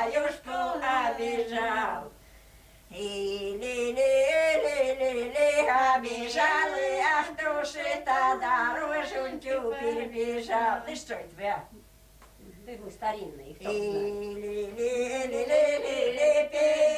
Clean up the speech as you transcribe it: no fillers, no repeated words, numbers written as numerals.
баюшку обижал. И ли-ли-ли-ли-ли обижал, и ах души-то дороженьку перебежал. Ты что это, вы, а? Ты старинный, кто И знает. ли-ли-ли-ли-ли